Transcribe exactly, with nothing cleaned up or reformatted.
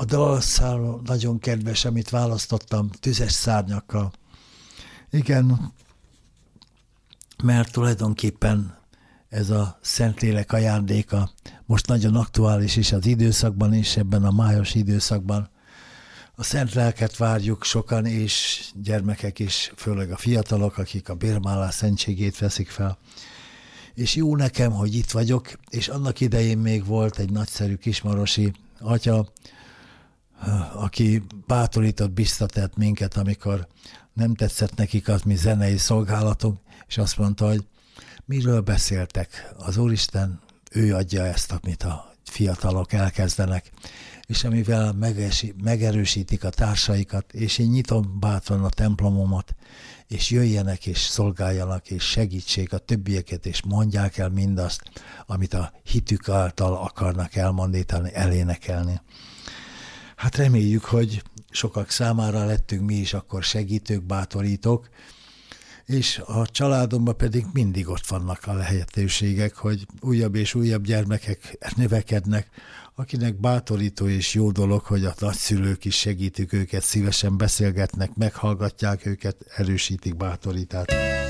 a dalszám nagyon kedves, amit választottam, Tüzes szárnyakkal. Igen, mert tulajdonképpen ez a Szentlélek ajándéka most nagyon aktuális is az időszakban is, ebben a május időszakban. A Szent Lelket várjuk sokan, és gyermekek is, főleg a fiatalok, akik a bérmálás szentségét veszik fel. És jó nekem, hogy itt vagyok, és annak idején még volt egy nagyszerű kismarosi atya, aki bátorított, biztatott minket, amikor nem tetszett nekik az mi zenei szolgálatunk, és azt mondta, hogy miről beszéltek? Az Úristen, ő adja ezt, amit a fiatalok elkezdenek, és amivel megesi, megerősítik a társaikat, és én nyitom bátran a templomomat, és jöjjenek, és szolgáljanak, és segítsék a többieket, és mondják el mindazt, amit a hitük által akarnak elmondítani, elénekelni. Hát reméljük, hogy sokak számára lettünk mi is akkor segítők, bátorítók, és a családomban pedig mindig ott vannak a lehetőségek, hogy újabb és újabb gyermekek növekednek, akinek bátorító és jó dolog, hogy a nagyszülők is segítik őket, szívesen beszélgetnek, meghallgatják őket, erősítik bátorítát.